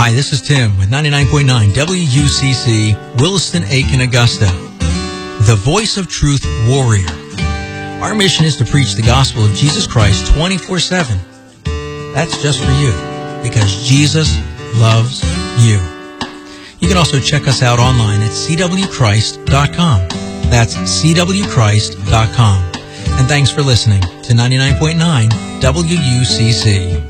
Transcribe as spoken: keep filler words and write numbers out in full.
Hi, this is Tim with ninety-nine point nine W U C C, Williston, Aiken, Augusta. The Voice of Truth Warrior. Our mission is to preach the gospel of Jesus Christ twenty-four seven. That's just for you, because Jesus loves you. You can also check us out online at c w christ dot com. That's c w christ dot com. And thanks for listening to ninety-nine point nine W U C C.